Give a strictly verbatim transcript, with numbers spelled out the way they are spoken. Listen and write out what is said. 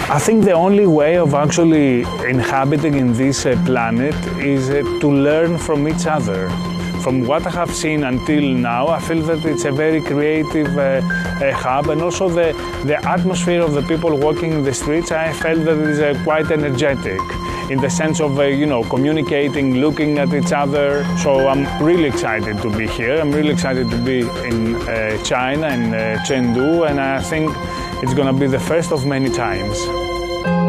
I think the only way of actually inhabiting in this uh, planet is uh, to learn from each other. From what I have seen until now, I feel that it's a very creative uh, uh, hub, and also the, the atmosphere of the people walking in the streets, I felt that it is uh, quite energetic in the sense of, uh, you know, communicating, looking at each other. So I'm really excited to be here. I'm really excited to be in uh, China, in uh, Chengdu, and I think it's going to be the first of many times.